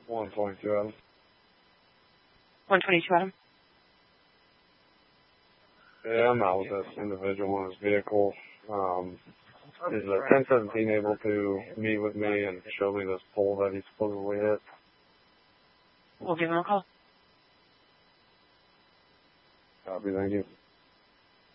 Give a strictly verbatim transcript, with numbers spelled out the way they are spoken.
one twenty-two, Adam. one twenty-two, Adam. Yeah, I'm out with this individual on his vehicle. Um, is the ten seventeen able to meet with me and show me this pole that he supposedly hit? We'll give him a call. Copy, thank you.